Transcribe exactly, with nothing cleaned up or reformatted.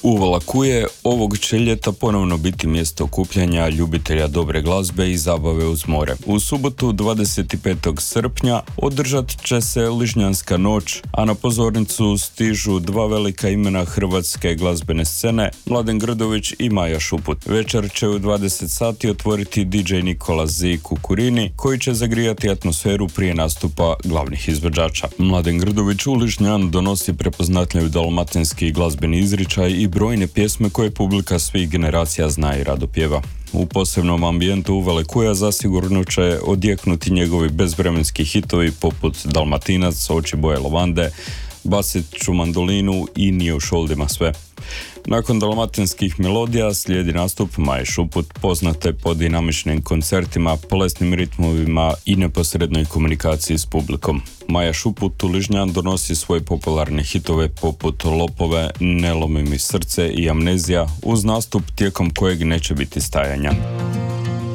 Uvala Kuje ovog će ljeta ponovno biti mjesto okupljanja ljubitelja dobre glazbe i zabave uz more. U subotu dvadeset petog srpnja održat će se Ližnjanska noć, a na pozornicu stižu dva velika imena hrvatske glazbene scene, Mladen Grdović i Maja Šuput. Večer će u dvadeset sati otvoriti D J Nikola Z Kukurini, koji će zagrijati atmosferu prije nastupa glavnih izvođača. Mladen Grdović u Ližnjan donosi prepoznatljiv dalmatinski glazbeni izričaj i brojne pjesme koje publika svih generacija zna i rado pjeva. U posebnom ambijentu Uvale Kuja zasigurno će odjeknuti njegovi bezvremenski hitovi poput Dalmatinac, Oči boje lavande, Bacit ću mandolinu i Nije u šoldima sve. Nakon dalmatinskih melodija slijedi nastup Maje Šuput, poznate po dinamičnim koncertima, plesnim ritmovima i neposrednoj komunikaciji s publikom. Maja Šuput u Ližnjan donosi svoje popularne hitove poput Lopove, Ne lomi mi srce i Amnezija, uz nastup tijekom kojeg neće biti stajanja.